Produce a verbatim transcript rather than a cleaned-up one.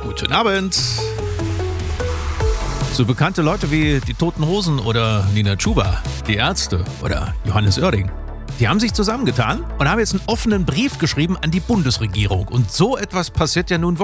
Guten Abend. So bekannte Leute wie die Toten Hosen oder Nina Chuba, die Ärzte oder Johannes Oerding, die haben sich zusammengetan und haben jetzt einen offenen Brief geschrieben an die Bundesregierung. Und so etwas passiert ja nun